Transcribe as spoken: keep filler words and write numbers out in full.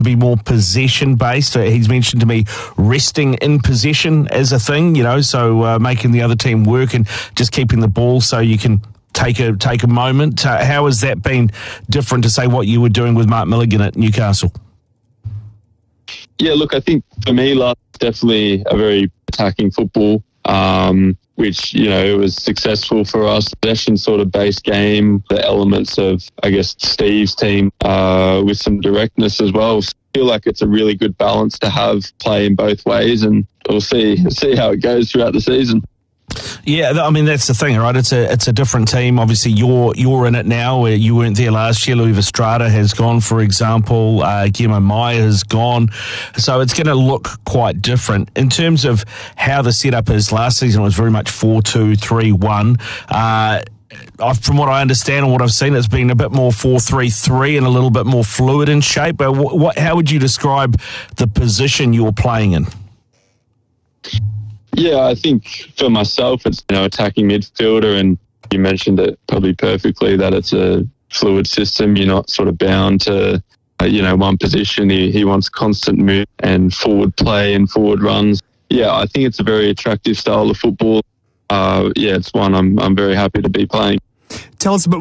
be more possession-based. Uh, He's mentioned to me resting in possession as a thing, you know, so uh, making the other team work and just keeping the ball so you can take a take a moment. Uh, how has that been different to, say, what you were doing with Mark Milligan at Newcastle? Yeah, look, I think for me, last definitely a very attacking football, um, which, you know, it was successful for us. Possession sort of based game, the elements of, I guess, Steve's team uh, with some directness as well. So I feel like it's a really good balance to have play in both ways, and we'll see see how it goes throughout the season. Yeah, I mean, that's the thing, right? It's a it's a different team. Obviously, you're you're in it now. Where you weren't there last year. Louis Estrada has gone, for example. Uh, Guillermo Maya has gone. So it's going to look quite different. In terms of how the setup is, last season it was very much four two three one. Uh, from what I understand and what I've seen, it's been a bit more four three three and a little bit more fluid in shape. But what, what, how would you describe the position you're playing in? Yeah, I think for myself, it's, you know, attacking midfielder, and you mentioned it probably perfectly that it's a fluid system. You're not sort of bound to, uh, you know, one position. He, he wants constant move and forward play and forward runs. Yeah, I think it's a very attractive style of football. Uh, yeah, it's one I'm I'm very happy to be playing. Tell us about